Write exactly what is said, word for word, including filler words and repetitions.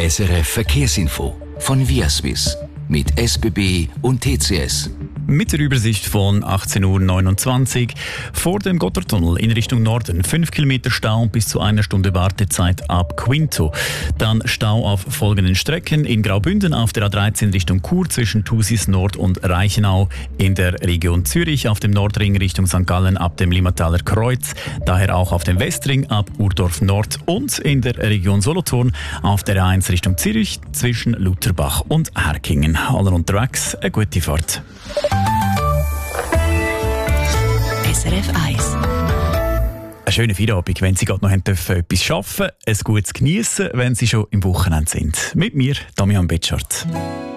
S R F Verkehrsinfo von Viaswiss mit S B B und T C S. Mit der Übersicht von achtzehn Uhr neunundzwanzig vor dem Gotthardtunnel in Richtung Norden. fünf Kilometer Stau bis zu einer Stunde Wartezeit ab Quinto. Dann Stau auf folgenden Strecken: in Graubünden auf der A dreizehn Richtung Chur zwischen Thusis Nord und Reichenau, in der Region Zürich auf dem Nordring Richtung Sankt Gallen ab dem Limmataler Kreuz, daher auch auf dem Westring ab Urdorf Nord und in der Region Solothurn auf der A eins Richtung Zürich zwischen Lutherbach und Herkingen. Alle unterwegs, eine gute Fahrt. S R F eins. Eine schöne Feierabend, wenn Sie gerade noch haben dürfen, etwas arbeiten, ein gutes Geniessen, wenn Sie schon im Wochenende sind. Mit mir, Damian Betschart.